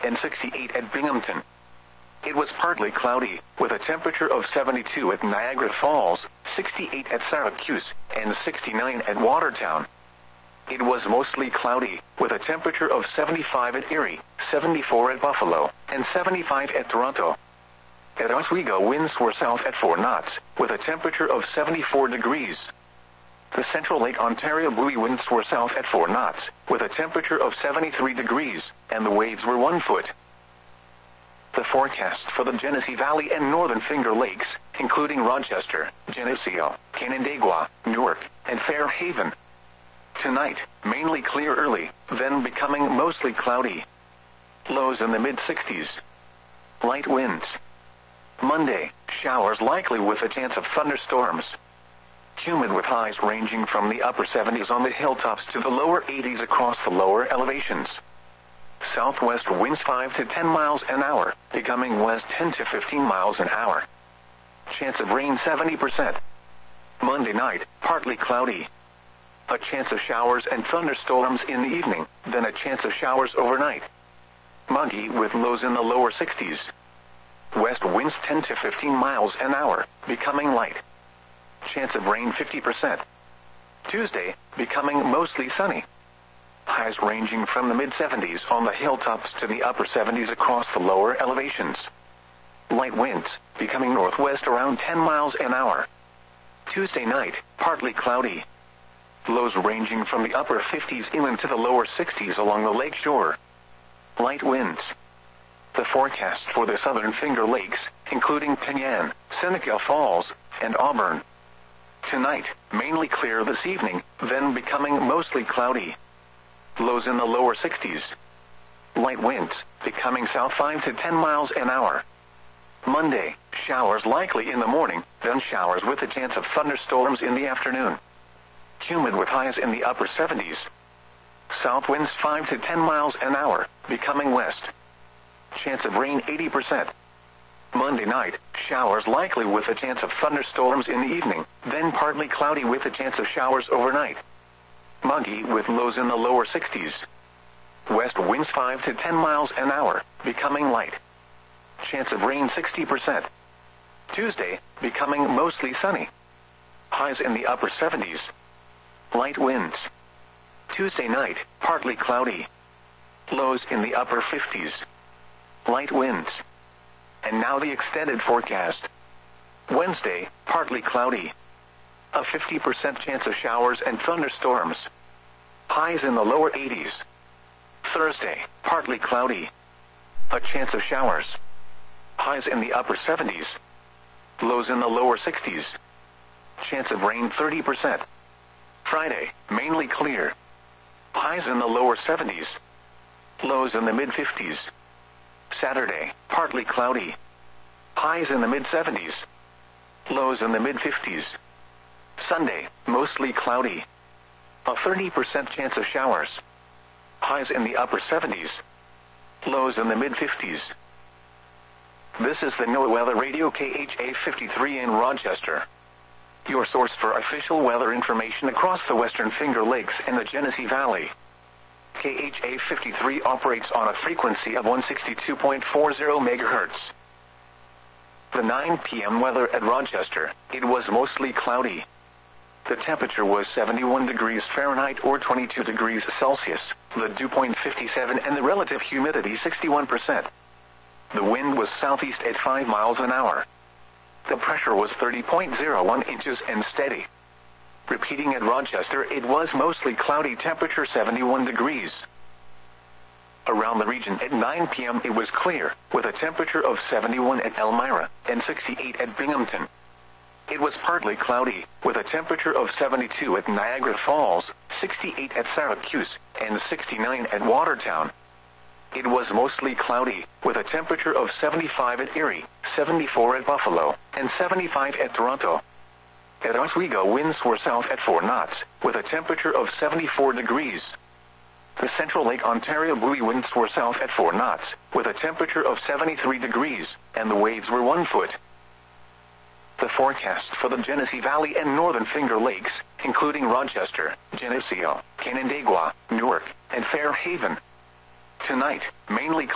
and 68 at Binghamton. It was partly cloudy, with a temperature of 72 at Niagara Falls, 68 at Syracuse, and 69 at Watertown. It was mostly cloudy, with a temperature of 75 at Erie, 74 at Buffalo, and 75 at Toronto. At Oswego, winds were south at 4 knots, with a temperature of 74 degrees. The Central Lake Ontario buoy winds were south at 4 knots, with a temperature of 73 degrees, and the waves were 1 foot. The forecast for the Genesee Valley and Northern Finger Lakes, including Rochester, Geneseo, Canandaigua, Newark, and Fairhaven. Tonight, mainly clear early, then becoming mostly cloudy. Lows in the mid-60s. Light winds. Monday, showers likely with a chance of thunderstorms. Humid with highs ranging from the upper 70s on the hilltops to the lower 80s across the lower elevations. Southwest winds 5 to 10 miles an hour, becoming west 10 to 15 miles an hour. Chance of rain 70%. Monday night, partly cloudy. A chance of showers and thunderstorms in the evening, then a chance of showers overnight. Muggy with lows in the lower 60s. West winds 10 to 15 miles an hour, becoming light. Chance of rain 50%. Tuesday, becoming mostly sunny. Highs ranging from the mid-70s on the hilltops to the upper 70s across the lower elevations. Light winds, becoming northwest around 10 miles an hour. Tuesday night, partly cloudy. Lows ranging from the upper 50s inland to the lower 60s along the lake shore. Light winds. The forecast for the Southern Finger Lakes, including Penyan, Seneca Falls, and Auburn. Tonight, mainly clear this evening, then becoming mostly cloudy. Lows in the lower 60s. Light winds, becoming south 5 to 10 miles an hour. Monday, showers likely in the morning, then showers with a chance of thunderstorms in the afternoon. Humid with highs in the upper 70s. South winds 5 to 10 miles an hour, becoming west. Chance of rain 80%. Monday night, showers likely with a chance of thunderstorms in the evening, then partly cloudy with a chance of showers overnight. Muggy with lows in the lower 60s. West winds 5 to 10 miles an hour, becoming light. Chance of rain 60%. Tuesday, becoming mostly sunny. Highs in the upper 70s. Light winds. Tuesday night, partly cloudy. Lows in the upper 50s. Light winds. And now the extended forecast. Wednesday, partly cloudy. A 50% chance of showers and thunderstorms. Highs in the lower 80s. Thursday, partly cloudy. A chance of showers. Highs in the upper 70s. Lows in the lower 60s. Chance of rain 30%. Friday, mainly clear. Highs in the lower 70s. Lows in the mid-50s. Saturday, partly cloudy. Highs in the mid-70s. Lows in the mid-50s. Sunday, mostly cloudy. A 30% chance of showers. Highs in the upper 70s. Lows in the mid-50s. This is the NOAA Weather Radio KHA 53 in Rochester. Your source for official weather information across the Western Finger Lakes and the Genesee Valley. KHA 53 operates on a frequency of 162.40 MHz. The 9 p.m. weather at Rochester, it was mostly cloudy. The temperature was 71 degrees Fahrenheit or 22 degrees Celsius, the dew point 57 and the relative humidity 61%. The wind was southeast at 5 miles an hour. The pressure was 30.01 inches and steady. Repeating at Rochester, it was mostly cloudy, temperature 71 degrees. Around the region at 9 p.m. it was clear, with a temperature of 71 at Elmira and 68 at Binghamton. It was partly cloudy, with a temperature of 72 at Niagara Falls, 68 at Syracuse, and 69 at Watertown. It was mostly cloudy, with a temperature of 75 at Erie, 74 at Buffalo, and 75 at Toronto. At Oswego, winds were south at 4 knots, with a temperature of 74 degrees. The Central Lake Ontario buoy winds were south at 4 knots, with a temperature of 73 degrees, and the waves were 1 foot. The forecast for the Genesee Valley and Northern Finger Lakes, including Rochester, Geneseo, Canandaigua, Newark, and Fairhaven. Tonight, mainly